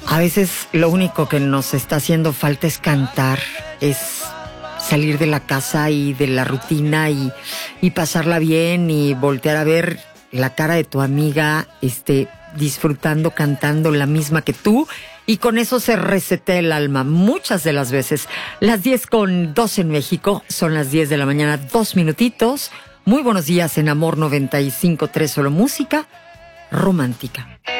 A veces lo único que nos está haciendo falta es cantar, es salir de la casa y de la rutina y pasarla bien y voltear a ver la cara de tu amiga, disfrutando, cantando la misma que tú, y con eso se resetea el alma muchas de las veces. Las 10:02 en México, son las 10 de la mañana, 2 minutitos. Muy buenos días en Amor 95.3, solo música romántica.